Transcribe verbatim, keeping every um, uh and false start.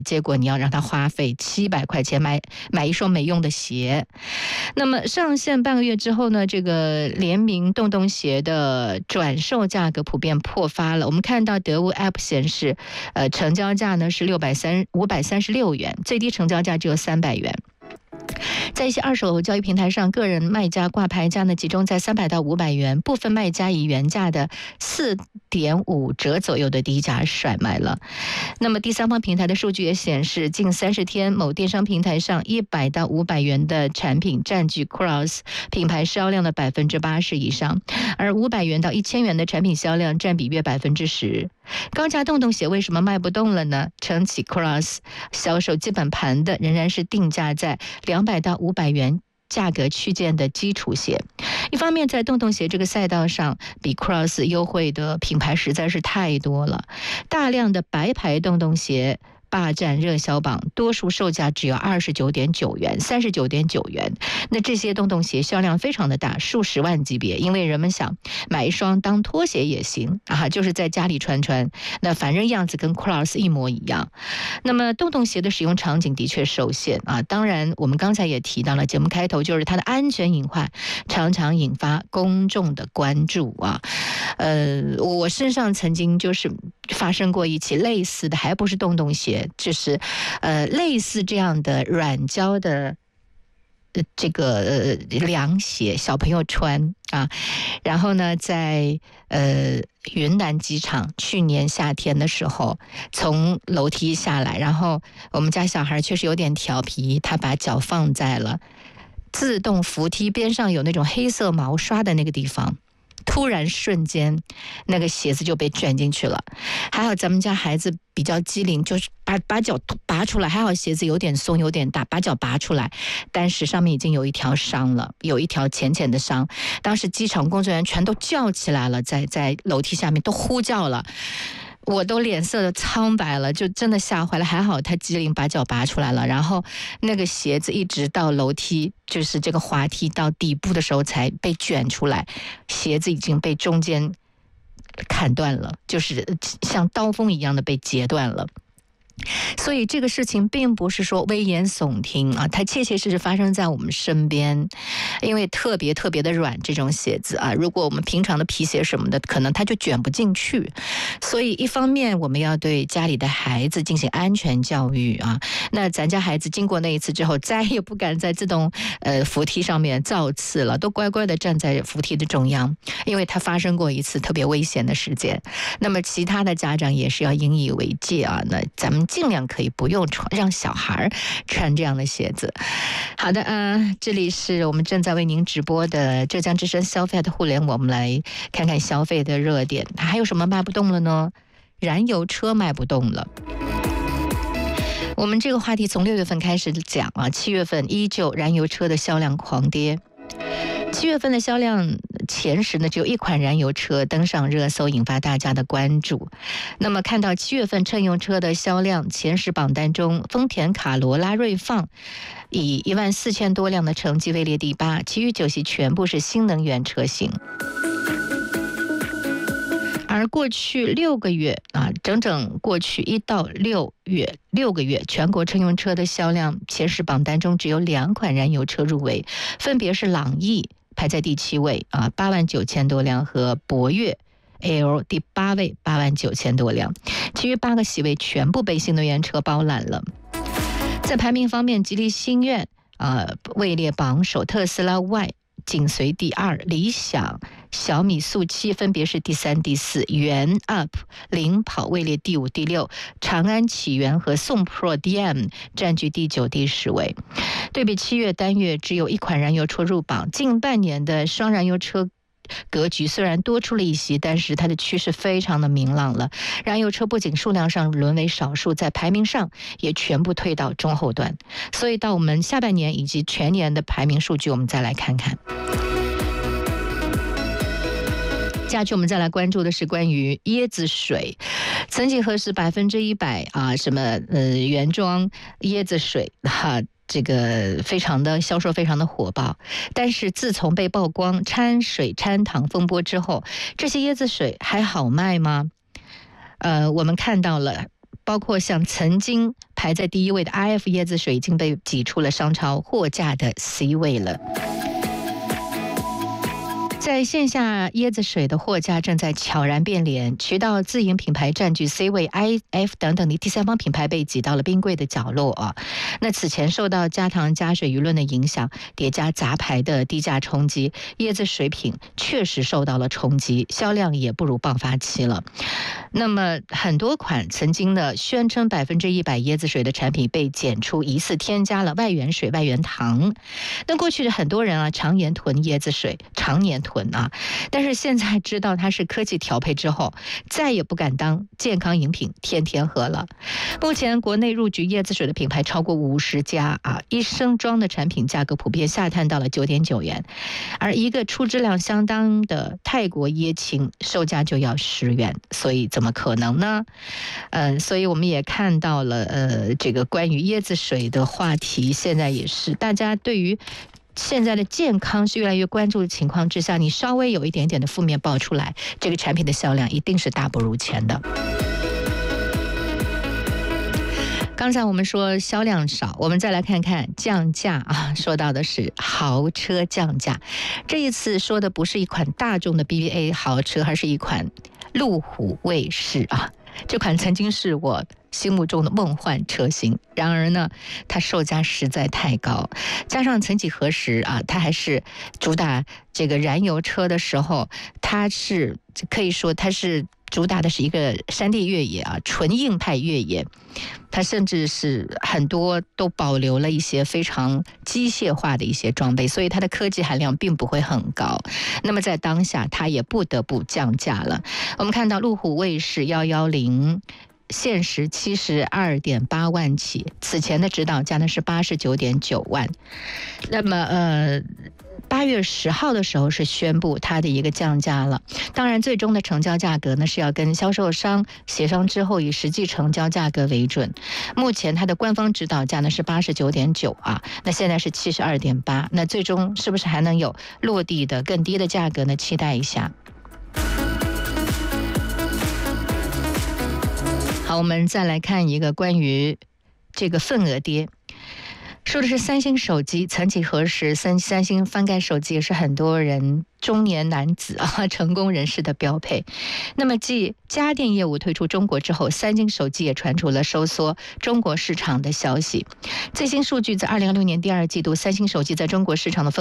结果你要让他花费七百块钱买买一双没用的鞋。那么上线半个月之后呢，这个联名洞洞鞋的转售价格普遍破发了。我们看到得物 App 显示，呃，成交价呢是六百三五百三十六元，最低成交价只有三百元。在一些二手交易平台上，个人卖家挂牌价呢集中在三百到五百元，部分卖家以原价的 四点五 折左右的低价甩卖了。那么第三方平台的数据也显示，近三十天某电商平台上一百到五百元的产品占据 Cross 品牌销量的百分之八十以上，而五百元到一千元的产品销量占比约百分之十。高价洞洞鞋为什么卖不动了呢？撑起 Cross 销售基本盘的仍然是定价在两百到五百元价格区间的基础鞋。一方面，在洞洞鞋这个赛道上，比 Cross 优惠的品牌实在是太多了，大量的白牌洞洞鞋霸占热销榜，多数售价只有二十九点九元、三十九点九元。那这些洞洞鞋销量非常的大，数十万级别，因为人们想买一双当拖鞋也行啊，就是在家里穿穿，那反正样子跟 Cross 一模一样。那么洞洞鞋的使用场景的确受限啊，当然我们刚才也提到了，节目开头就是它的安全隐患常常引发公众的关注啊。呃，我身上曾经就是发生过一起类似的，还不是洞洞鞋，就是呃类似这样的软胶的呃这个呃凉鞋，小朋友穿啊。然后呢，在呃云南机场去年夏天的时候，从楼梯下来，然后我们家小孩确实有点调皮，他把脚放在了自动扶梯边上有那种黑色毛刷的那个地方。突然瞬间那个鞋子就被卷进去了，还好咱们家孩子比较机灵，就是把把脚拔出来，还好鞋子有点松有点大，把脚拔出来，但是上面已经有一条伤了，有一条浅浅的伤。当时机场工作人员全都叫起来了，在在楼梯下面都呼叫了，我都脸色的苍白了，就真的吓坏了。还好他机灵把脚拔出来了，然后那个鞋子一直到楼梯，就是这个滑梯到底部的时候才被卷出来，鞋子已经被中间砍断了，就是像刀锋一样的被截断了。所以这个事情并不是说危言耸听啊，它切切实实发生在我们身边。因为特别特别的软，这种鞋子啊，如果我们平常的皮鞋什么的，可能它就卷不进去。所以一方面我们要对家里的孩子进行安全教育啊，那咱家孩子经过那一次之后，再也不敢在自动呃扶梯上面造次了，都乖乖的站在扶梯的中央，因为它发生过一次特别危险的事件。那么其他的家长也是要引以为戒啊，那咱们尽量可以不用穿让小孩穿这样的鞋子。好的，呃，这里是我们正在为您直播的浙江之声消费的互联网，我们来看看消费的热点，还有什么卖不动了呢？燃油车卖不动了。我们这个话题从六月份开始讲啊，七月份依旧燃油车的销量狂跌。七月份的销量前十呢，只有一款燃油车登上热搜，引发大家的关注。那么看到七月份乘用车的销量前十榜单中，丰田卡罗拉锐放以一万四千多辆的成绩位列第八，其余九系全部是新能源车型。而过去六个月啊，整整过去一到六月六个月，全国乘用车的销量前十榜单中只有两款燃油车入围，分别是朗逸排在第七位啊，八万九千多辆，和博越 L 第八位，八万九千多辆，其余八个席位全部被新能源车包揽了。在排名方面，吉利星越啊位列榜首，特斯拉 Y紧随第二，理想、小米速七分别是第三、第四，元 Up 领跑位列第五、第六，长安启源和宋 Pro D M 占据第九、第十位。对比七月单月只有一款燃油车入榜，近半年的双燃油车格局虽然多出了一些，但是它的趋势非常的明朗了。燃油车不仅数量上沦为少数，在排名上也全部退到中后段。所以到我们下半年以及全年的排名数据，我们再来看看。接下去我们再来关注的是关于椰子水，曾几何时百分之一百啊，什么呃原装椰子水哈、啊。这个非常的销售非常的火爆，但是自从被曝光掺水掺糖风波之后，这些椰子水还好卖吗？呃，我们看到了，包括像曾经排排在第一位的 I F 椰子水已经被挤出了商超货架的 C 位了。在线下，椰子水的货架正在悄然变脸，渠道自营品牌占据 C 位 ，I F 等等的第三方品牌被挤到了冰柜的角落啊。那此前受到加糖加水舆论的影响，叠加杂牌的低价冲击，椰子水品确实受到了冲击，销量也不如爆发期了。那么很多款曾经的宣称百分之一百椰子水的产品被检出疑似添加了外源水、外源糖。那过去的很多人啊，常年囤椰子水，常年囤。啊！但是现在知道它是科技调配之后，再也不敢当健康饮品天天喝了。目前国内入局椰子水的品牌超过五十家啊，一升装的产品价格普遍下探到了九点九元，而一个出质量相当的泰国椰青售价就要十元，所以怎么可能呢？嗯、呃，所以我们也看到了呃，这个关于椰子水的话题，现在也是大家对于现在的健康是越来越关注的情况之下，你稍微有一点点的负面爆出来，这个产品的销量一定是大不如前的。刚才我们说销量少，我们再来看看降价啊，说到的是豪车降价。这一次说的不是一款大众的 B B A 豪车，而是一款路虎卫士啊。这款曾经是我心目中的梦幻车型，然而呢，它售价实在太高，加上曾几何时啊，它还是主打这个燃油车的时候，它是可以说它是主打的是一个山地越野啊，纯硬派越野。它甚至是很多都保留了一些非常机械化的一些装备，所以它的科技含量并不会很高。那么在当下，它也不得不降价了。我们看到路虎卫士一一零。限时七十二点八万起，此前的指导价呢是八十九点九万。那么呃。八月十号的时候是宣布它的一个降价了，当然最终的成交价格呢是要跟销售商协商之后以实际成交价格为准。目前它的官方指导价呢是八十九点九啊，那现在是七十二点八，那最终是不是还能有落地的更低的价格呢？期待一下。好，我们再来看一个关于这个份额跌。说的是三星手机，曾几何时，三三星翻盖手机也是很多人中年男子啊成功人士的标配。那么继家电业务退出中国之后，三星手机也传出了收缩中国市场的消息。最新数据在二零二六年第二季度，三星手机在中国市场的份